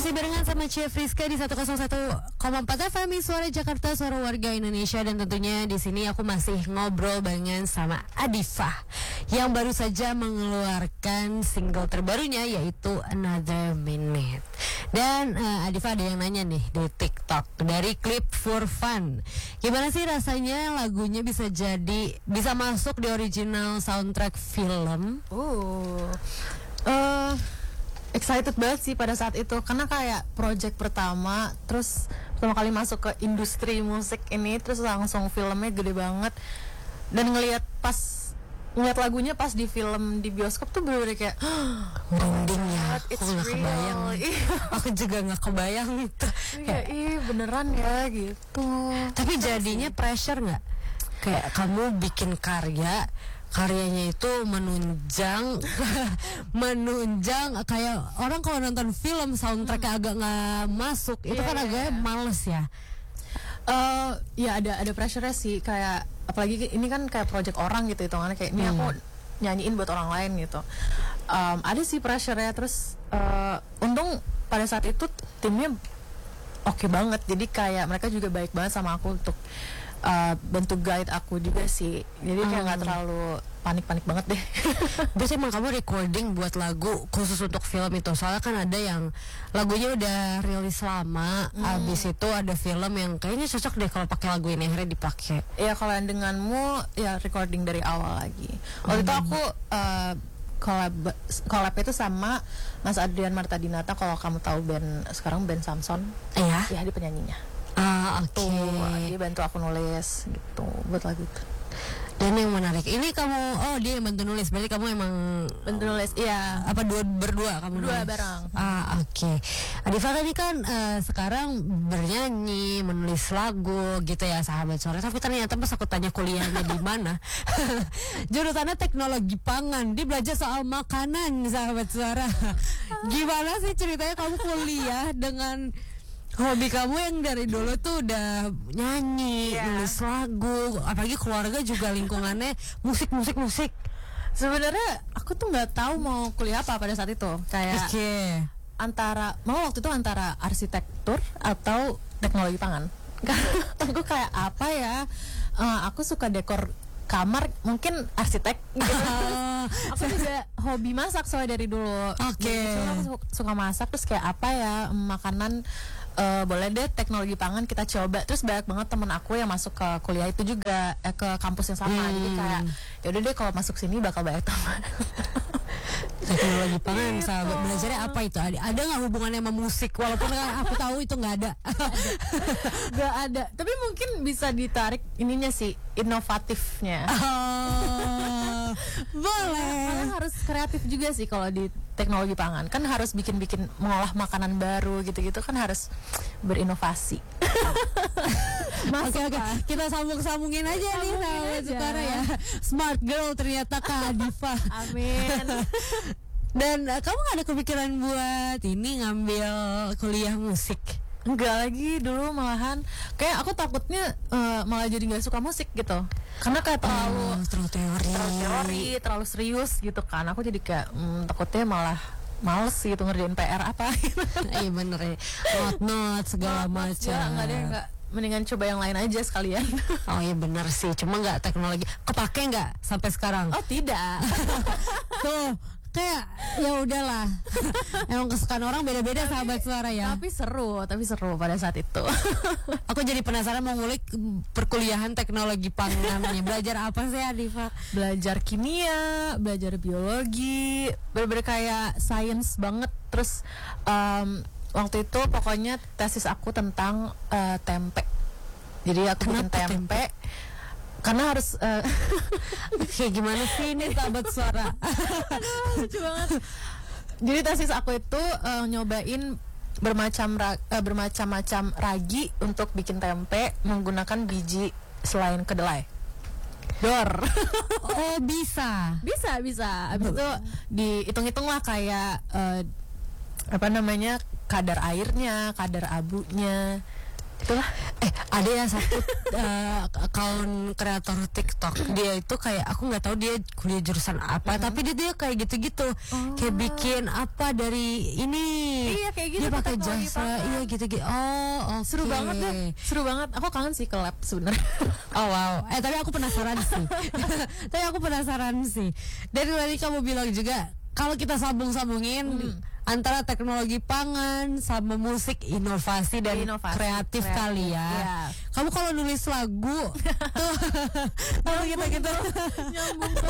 Masih barengan sama Chef Rizka di 101,4 FM Suara Jakarta, suara warga Indonesia. Dan tentunya di sini aku masih ngobrol barengan sama Adifa yang baru saja mengeluarkan single terbarunya, yaitu Another Minute. Dan Adifa ada yang nanya nih di TikTok dari klip For Fun, gimana sih rasanya lagunya bisa masuk di original soundtrack film? Excited banget sih pada saat itu, karena kayak project pertama, terus pertama kali masuk ke industri musik ini, terus langsung filmnya gede banget. Dan ngelihat lagunya pas di film di bioskop tuh bener-bener kayak merinding ya, aku gak kebayang. Aku juga gak kebayang itu. Kayak beneran ya gitu. Tapi jadinya pressure gak? Kayak kamu bikin karyanya itu menunjang kayak orang kalau nonton film soundtracknya agak nggak masuk, itu kan agak males ya. Ya ada pressure-nya sih, kayak apalagi ini kan kayak project orang gitu, hitungannya kayak ini aku nyanyiin buat orang lain gitu. Ada sih pressure-nya, terus untung pada saat itu timnya oke banget, jadi kayak mereka juga baik banget sama aku untuk bantu guide aku juga sih, jadi kayak nggak terlalu panik banget deh. Biasanya emang kamu recording buat lagu khusus untuk film itu, soalnya kan ada yang lagunya udah rilis lama, abis itu ada film yang kayaknya cocok deh kalau pakai lagu ini, akhirnya dipakai. Ya kalau yang denganmu ya recording dari awal lagi. Waktu itu aku collab itu sama Mas Adrian Marta Dinata, kalau kamu tahu sekarang band Samson. Iya. Ya, dia penyanyinya. Oke. Dia bantu aku nulis gitu buat lagu itu. Dan yang menarik, ini kamu, dia yang bantu nulis, berarti kamu emang bantu nulis, iya. Apa berdua kamu Dua nulis? bareng. Oke. Adifa ini kan sekarang bernyanyi, menulis lagu gitu ya, sahabat suara. Tapi ternyata pas aku tanya kuliahnya di mana, jurusannya teknologi pangan. Dia belajar soal makanan, sahabat suara. Gimana sih ceritanya kamu kuliah dengan hobi kamu yang dari dulu tuh udah nyanyi, nulis lagu, apalagi keluarga juga lingkungannya musik. Sebenarnya aku tuh nggak tahu mau kuliah apa pada saat itu, kayak waktu itu antara arsitektur atau teknologi pangan. Aku kayak apa ya? Aku suka dekor kamar, mungkin arsitek gitu. Aku juga hobi masak soalnya dari dulu. Aku suka masak, terus kayak apa ya, makanan, boleh deh teknologi pangan kita coba. Terus banyak banget temen aku yang masuk ke kuliah itu juga, ke kampus yang sama. Jadi kayak yaudah deh kalau masuk sini bakal banyak teman. Teknologi pangan, sahabat, belajarnya apa itu? Ada nggak hubungannya sama musik? Walaupun aku tahu itu nggak ada. Nggak ada. Tapi mungkin bisa ditarik ininya sih, inovatifnya. Boleh. Karena harus kreatif juga sih kalau di teknologi pangan. Kan harus bikin mengolah makanan baru gitu-gitu, kan harus berinovasi. Oke. Kita sambungin aja nih sahabat Sutara ya. Smart girl ternyata Kak Adifa. Amin. Dan kamu gak ada kepikiran buat ini ngambil kuliah musik? Enggak lagi, dulu malahan kayak aku takutnya malah jadi nggak suka musik gitu, karena kayak terlalu teori, terlalu serius gitu kan. Aku jadi kayak takutnya malah males gitu ngerjain PR apa. Iya bener ya, not segala macam. Enggak, mendingan coba yang lain aja sekalian. Oh iya bener sih, cuma nggak teknologi kepake nggak sampai sekarang? Oh tidak. Tuh kayak ya udahlah. Emang kesukaan orang beda-beda, sahabat suara ya. Tapi seru pada saat itu. Aku jadi penasaran mau ngulik perkuliahan teknologi pangan namanya. Belajar apa sih Adifa? Belajar kimia, belajar biologi, bener-bener kayak science banget. Terus waktu itu pokoknya tesis aku tentang tempe. Jadi aku bikin tempe. Karena harus kayak gimana sih ini sahabat suara? Lucu banget. Jadi tesis aku itu nyobain bermacam-macam ragi untuk bikin tempe menggunakan biji selain kedelai. Oh bisa. Abis itu dihitung-hitung lah kayak kadar airnya, kadar abunya. Itulah. Ada ya satu akun kreator TikTok, dia itu kayak aku nggak tahu dia kuliah jurusan apa, tapi dia kayak gitu-gitu, kayak bikin apa dari ini, iya kayak gitu, dia pakai teknologi jasa, pangan. iya gitu-gitu. Okay. Seru banget deh, seru banget. Aku kangen sih ke lab sebenarnya. Oh wow, tapi aku penasaran sih. Dan tadi kamu bilang juga kalau kita sambung-sambungin antara teknologi pangan sama musik, inovasi dan kreatif kali ya. Iya. Kamu kalau nulis lagu tuh kalau kita Nyambung tuh.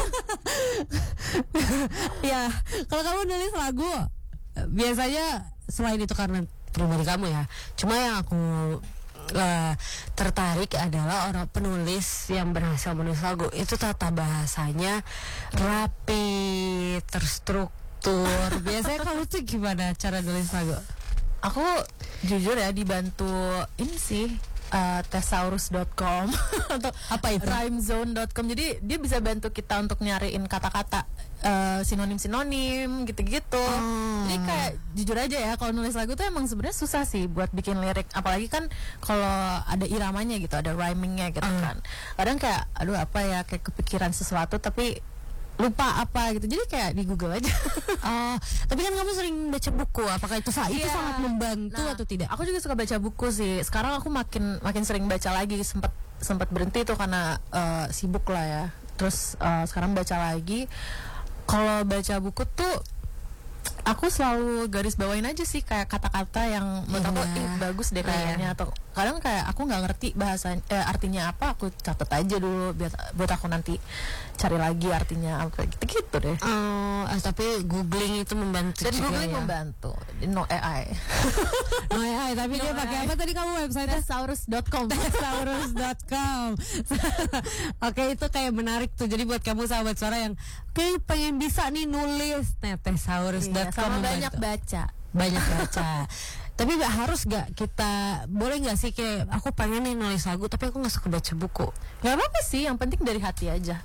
ya, kalau kamu nulis lagu biasanya selain itu karena pribadi kamu ya. Cuma yang aku tertarik adalah orang penulis yang berhasil menulis lagu itu tata bahasanya rapi, terstruktur. Biasanya kamu tuh gimana cara nulis lagu? Aku jujur ya dibantu ini sih thesaurus.com atau Apa itu? rhymezone.com. Jadi dia bisa bantu kita untuk nyariin kata-kata sinonim-sinonim gitu-gitu. Jadi kayak jujur aja ya, kalau nulis lagu tuh emang sebenarnya susah sih buat bikin lirik, apalagi kan kalau ada iramanya gitu, ada rhymingnya gitu kan. Kadang kayak aduh apa ya, kayak kepikiran sesuatu tapi lupa apa gitu, jadi kayak di Google aja. Tapi kan kamu sering baca buku, apakah itu sangat membantu atau tidak? Aku juga suka baca buku sih. Sekarang aku makin sering baca lagi. Sempat berhenti tuh karena sibuk lah ya. Terus sekarang baca lagi. Kalau baca buku tuh aku selalu garis bawain aja sih kayak kata-kata yang menurut aku bagus deh kayaknya, atau kadang kayak aku nggak ngerti bahasa artinya apa, aku catat aja dulu buat aku nanti cari lagi artinya apa gitu deh. Tapi googling itu membantu Dan juga googling ya. membantu, no AI. No AI, tapi dia pakai apa tadi kamu website-nya? thesaurus.com. thesaurus.com. Oke, itu kayak menarik tuh. Jadi buat kamu sahabat suara yang kayak pengen bisa nih nulis, thesaurus.com Sama membantu. banyak baca. Tapi harus gak kita, boleh gak sih kayak aku pengen nih nulis lagu tapi aku gak suka baca buku? Gak apa-apa sih, yang penting dari hati aja.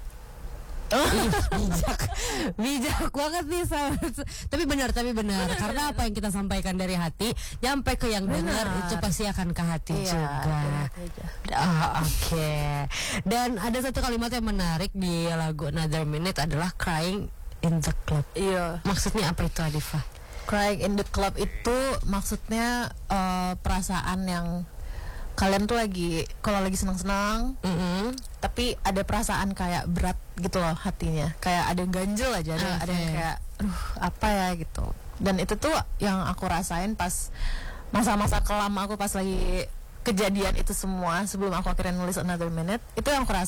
bijak banget nih sahabat. Tapi benar karena apa yang kita sampaikan dari hati nyampe ke yang dengar itu pasti akan ke hati juga. Oke. Dan ada satu kalimat yang menarik di lagu Another Minute adalah crying in the club. Iya. Maksudnya apa itu, Adifah? Crying in the club itu maksudnya perasaan yang kalian tuh kalau lagi senang-senang, tapi ada perasaan kayak berat gitu loh hatinya, kayak ada ganjel aja, ada yang kayak apa ya gitu. Dan itu tuh yang aku rasain pas masa-masa kelam aku, pas lagi kejadian itu semua sebelum aku akhirnya nulis Another Minute, itu yang aku rasain.